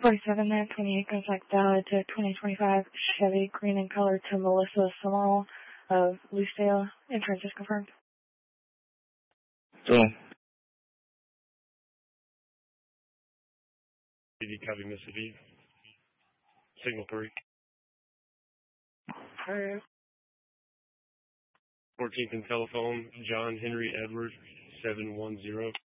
47 there, 28 contact valid to 2025 Chevy green in color to Melissa Summerall of Lucedale. Insurance is confirmed. So, PD copy, Mississippi. Signal 3. Alright. 14th and telephone, John Henry Edward, 710.